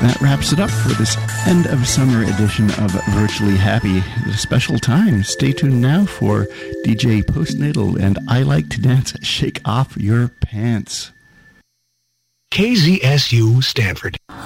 That wraps it up for this end of summer edition of Virtually Happy. A special time. Stay tuned now for DJ Postnatal and I Like to Dance. Shake off your pants. KZSU Stanford.